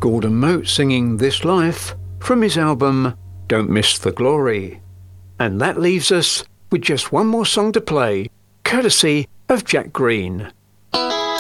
Gordon Mote singing This Life from his album Don't Miss the Glory. And that leaves us with just one more song to play, courtesy of Jack Green.